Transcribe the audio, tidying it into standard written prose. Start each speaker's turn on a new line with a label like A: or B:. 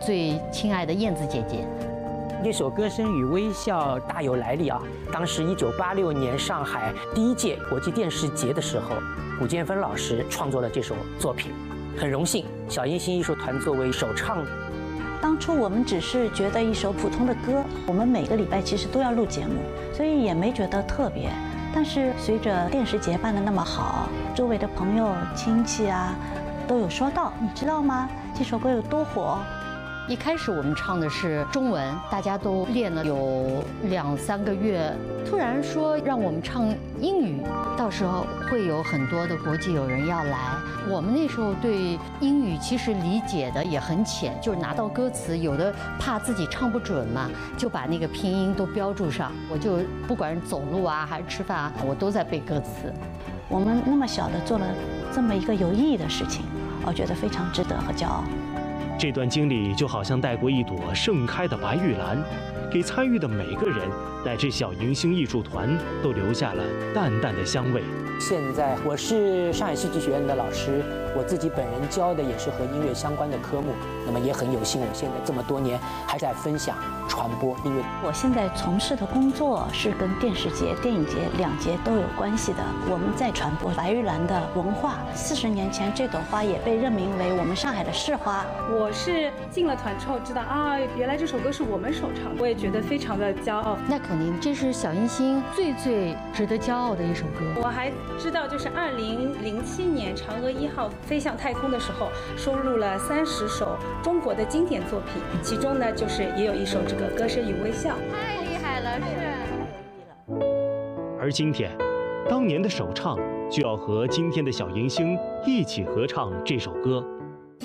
A: 最亲爱的燕子姐姐。
B: 这首《歌声与微笑》大有来历啊！当时1986年上海第1届国际电视节的时候，古建芬老师创作了这首作品。很荣幸，小迎星艺术团作为首唱。
C: 当初我们只是觉得一首普通的歌，我们每个礼拜其实都要录节目，所以也没觉得特别。但是随着电视节办得那么好，周围的朋友、亲戚啊，都有说到，你知道吗？这首歌有多火？
A: 一开始我们唱的是中文，大家都练了有2、3个月，突然说让我们唱英语，到时候会有很多的国际友人要来。我们那时候对英语其实理解的也很浅，就是拿到歌词，有的怕自己唱不准嘛，就把那个拼音都标注上。我就不管是走路啊还是吃饭啊，我都在背歌词。
C: 我们那么小的做了这么一个有意义的事情，我觉得非常值得和骄傲。
D: 这段经历就好像带过一朵盛开的白玉兰，给参与的每个人乃至小迎星艺术团都留下了淡淡的香味。
B: 现在我是上海戏剧学院的老师，我自己本人教的也是和音乐相关的科目，那么也很有幸，我现在这么多年还在分享传播音乐。
C: 我现在从事的工作是跟电视节、电影节2节都有关系的。我们在传播白玉兰的文化。40年前，这朵花也被任命为我们上海的市花。
E: 我是进了团之后知道啊，原来这首歌是我们首唱，我也觉得非常的骄傲。
A: 那肯定，这是小迎星最值得骄傲的一首歌。
E: 我还知道，就是2007年嫦娥1号飞向太空的时候，收录了30首中国的经典作品，其中呢，就是也有一首这个《歌声与微笑》。
A: 太厉害了，是。
D: 而今天，当年的首唱就要和今天的小迎星一起合唱这首歌。